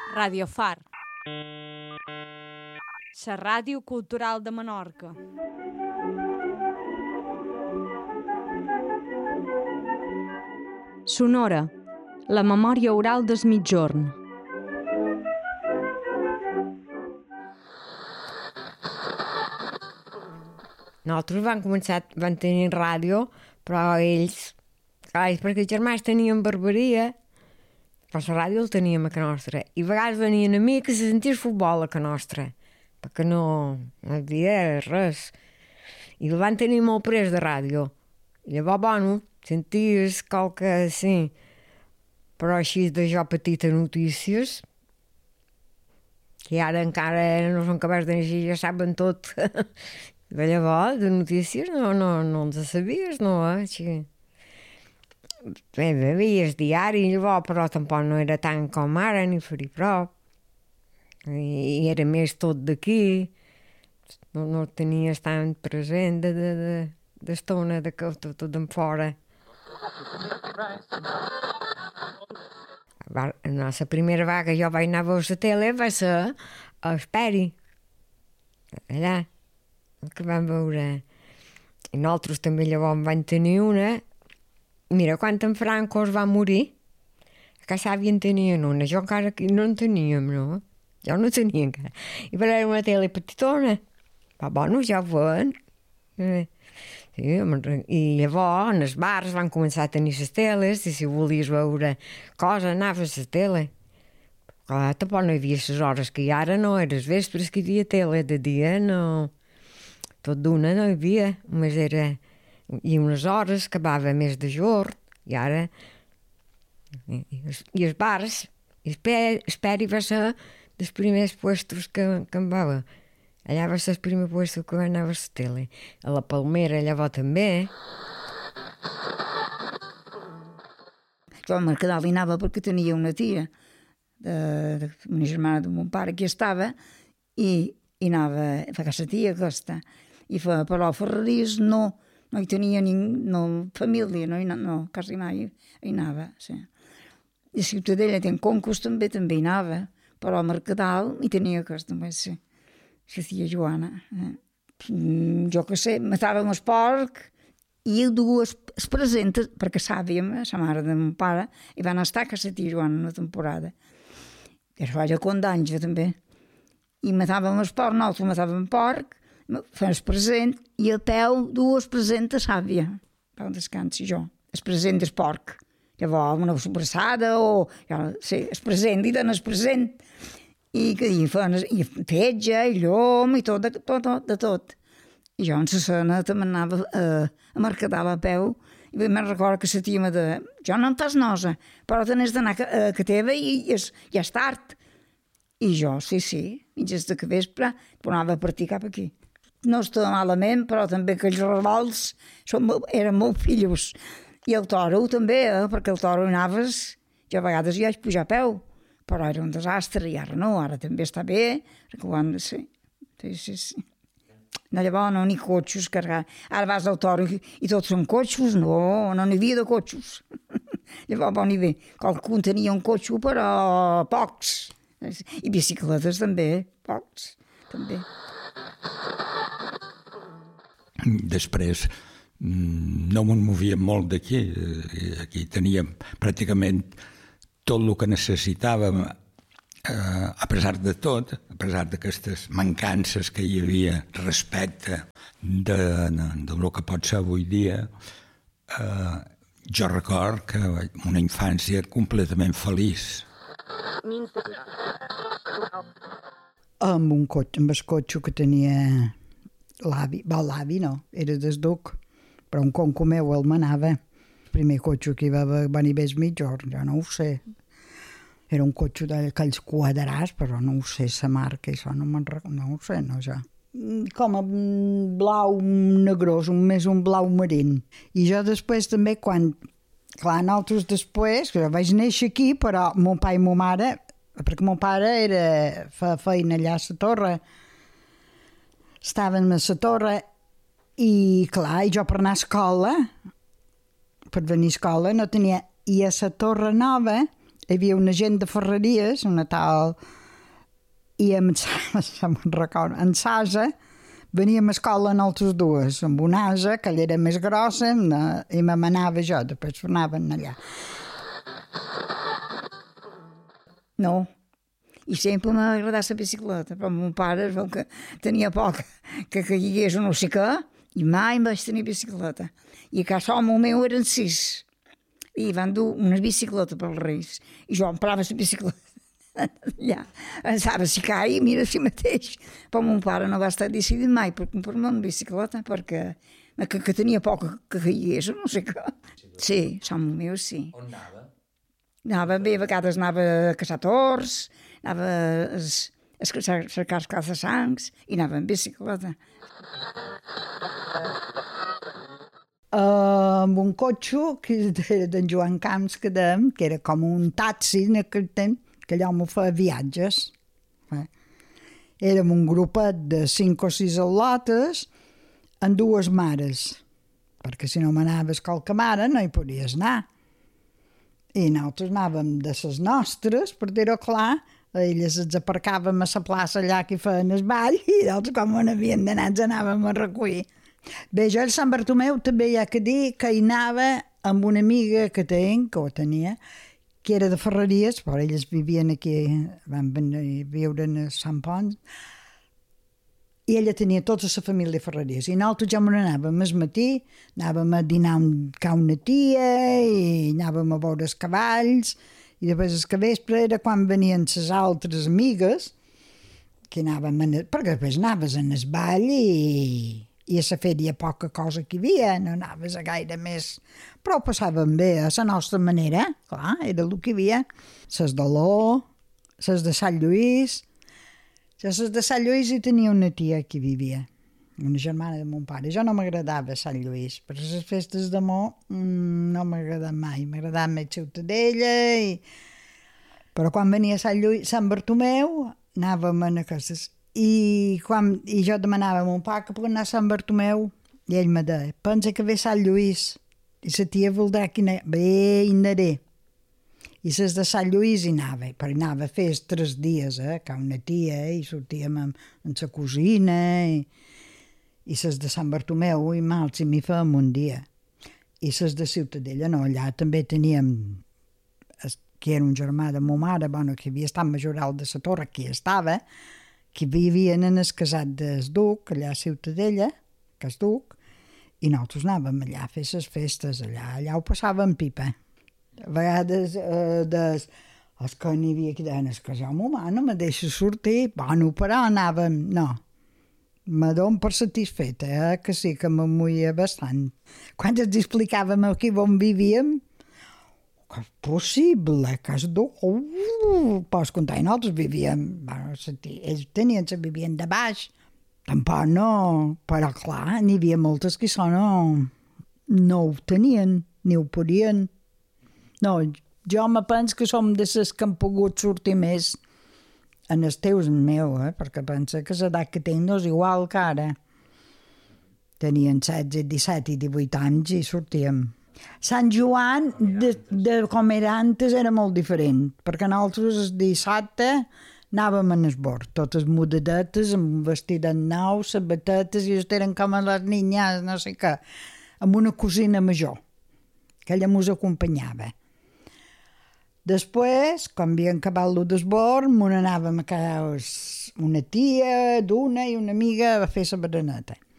Radio Far, la ràdio cultural de Menorca. Sonora, la memòria oral des migjorn. Nosaltres van tenir ràdio, però ells, clar, és perquè els germans tenien barberia, però la ràdio el teníem a Can Nostra. I a vegades venien amics a sentir futbol a Can Nostra, perquè no hi havia res. I el van tenir molt pres de ràdio. I llavors, bueno, senties qualque, sí, però així de jo petita notícies, que ara encara no són capaços de llegir, ja saben tot. De llavors, de notícies no els sabies, no, així. Bé, veies diari, llavors, però tampoc no era tant com ara, ni fer-hi prop. I era més tot d'aquí, no tenies tan present d'estona, tot d'en fora. La primera vegada que jo vaig anar a veure la tele va ser a Esperi, allà, que vam veure. I nosaltres també llavors vam tenir una. Mira, quan en Franco es va morir, a casa havien tenien una, jo encara no en teníem, no? Jo no tenia encara. I però era una tele petitona. Però bueno, ja ho veuen. Sí, i llavors en els bars van començar a tenir les teles i si volies veure coses anaves a la tele. Clar, tampoc no hi havia les hores que hi ara no, era els vespres que hi havia tele, de dia no. Tot d'una no hi havia, només era... I unes hores que acabava més de jorn, i ara... I els bars, Esperi va ser dels primers puestos que em va veure. Allà va ser el primer puesto que va anar a la tele. A la Palmera, llavors també. Jo al Mercadal hi anava perquè tenia una tia, una germana de mon pare, que estava, i anava a casa tia aquesta. I però a Ferreries no hi tenia família, no, quasi mai hi anava. Sí. I a Ciutadella ten Concurs també hi anava, però al Mercadal hi tenia aquesta també, sí. La tia Joana. Jo que sé, matàvem el porc i dues es presentes, perquè sàviem, la mare de mon pare, i van estar a la tia Joana una temporada. I això era com d'anys, també. I matàvem el porc, nosaltres matàvem porc, fem el present, i a peu dues presentes sàvia. Per descansi jo. El present del porc. Llavors, una sobrassada o... Sí, el present, i donen el present. I feien fetge, i llom, i tot, de tot. I jo en la cena també anava a Mercadal a peu, i me'n recordo que la tia me deia, jo no en fas nosa, però tenies d'anar a teva i és tard. I jo, sí, i des de que vespre tornava a partir cap aquí. No estava malament, però també aquells revolts eren molt fillos. I el toro també, perquè el toro anaves, jo a vegades hi vaig pujar a peu, però era un desastre, i ara no, ara també està bé, sí. No, llavors no, ni cotxos, carregar. Ara vas al toro i tots són cotxos, no n'hi havia de cotxos. Llavors, bon, i bé, qualcun tenia un cotxo, però pocs. I bicicletes també, pocs, també. Després no me'n movíem molt d'aquí. Aquí teníem pràcticament tot el que necessitàvem, a pesar de tot, a pesar d'aquestes mancances que hi havia respecte de lo que pot ser avui dia. Jo record que una infància completament feliç. Amb el cotxe que tenia l'avi no, era del duc, però un conco meu el manava. El primer cotxe que hi va venir més mitjorn, jo no ho sé. Era un cotxe d'aquells quadrats, però no ho sé, la marca, això no ho sé, no, ja. Com a blau negrós, més un blau marín. I jo després també, clar, nosaltres després, que jo vaig néixer aquí, però mon pare i mon mare, perquè mon pare feia feina allà a la torre, estaven a la torre, i clar, jo per anar a escola, per venir a escola, no tenia... I a la Torre Nova hi havia una gent de Ferreries, una tal... I en Sasa veníem a escola nosaltres dues, amb una asa, que ella era més grossa, i me manava jo, després anaven allà. No, i sempre m'ha agradat la bicicleta, però mon pare veu que tenia por que caigués o no sé què, i mai em vaig tenir bicicleta. I a casa home meu eren 6, i van dur una bicicleta pels Reis, i jo emprava la bicicleta. Ja, pensava si caia, mira si mateix. Però mon pare no va estar decidit mai per comprar-me una bicicleta perquè que tenia por que caigués o no sé què. Sí, som meu, sí. On anava? Anava bé, a vegades anava a caçar torts, anava a cercar els caçassancs i anava en bicicleta. Amb un cotxe que era d'en Joan Camps, que era com un taxi en aquell temps, que allò m'ho feia viatges. Érem un grupet de 5 o 6 al·lotes amb 2 mares, perquè si no m'anaves qualque mare no hi podies anar. I nosaltres anàvem de les nostres, per dir-ho clar, elles ens aparcàvem a la plaça allà que feien el ball i nosaltres, com on havien d'anar, ens anàvem a recollir. Bé, jo al Sant Bartomeu també hi ha que dir que hi anava amb una amiga que tenc, que ho tenia, que era de Ferreries, però elles vivien aquí, van venir a viure a Sant Pons, i ella tenia tota la família de Ferreries. I nosaltres ja anàvem al matí, anàvem a dinar amb una tia, i anàvem a veure els cavalls, i després el vespre era quan venien les altres amigues, que anàvem perquè després anaves en el ball i a la fèria poca cosa que hi havia, no anaves a gaire més, però ho passàvem bé a la nostra manera, clar, era el que hi havia. Les d'Oló, les de Sant Lluís. Les de Sant Lluís hi tenia una tia que vivia, una germana de mon pare. Jo no m'agradava Sant Lluís, però les festes d'amor no m'agradaven mai, m'agradava més Ciutadella, però quan venia Sant Bartomeu anàvem a aquestes. I jo demanava a mon pare que puc anar a Sant Bartomeu i ell me deia, pensa que ve Sant Lluís i la tia voldrà que hi bé, hi anaré. I les de Sant Lluís hi anava, però hi anava a fer 3 dies, que una tia, i sortíem amb la cosina, i les de Sant Bartomeu i mals, i m'hi fèiem un dia. I les de Ciutadella no, allà també teníem, que era un germà de ma mare, bueno, que havia estat majoral de la Torre, que hi estava, que vivien en el casat del Duc, allà a Ciutadella, que és Duc, i nosaltres anàvem allà a fer les festes, allà ho passàvem pipa. A vegades els que n'hi havia que deien, que jo, mama, no me deixa sortir, bueno, però anàvem, no, me dono per satisfeta, que sí que m'amuia bastant. Quan ens explicàvem aquí on vivíem, que és possible, que és dur. Pots comptar, i nosaltres vivíem, bueno, ells vivien de baix, tampoc no, però clar, n'hi havia moltes que això no ho tenien, ni ho podien. No, jo me penso que som de les que han pogut sortir més en els teus meu, perquè penso que l'edat que tinc no és igual que ara. Tenien 16, 17 i 18 anys i sortíem. Sant Joan, de com era antes, era molt diferent, perquè nosaltres el dissabte anàvem en esbord, totes mudadetes, amb un vestidet nou, sabatetes, i eren com a les niñas, no sé què, amb una cosina major, que ella mos acompanyava. Després, quan havíem acabat el d'esbord, anàvem a casa una tia d'una i una amiga a fer la bereneta.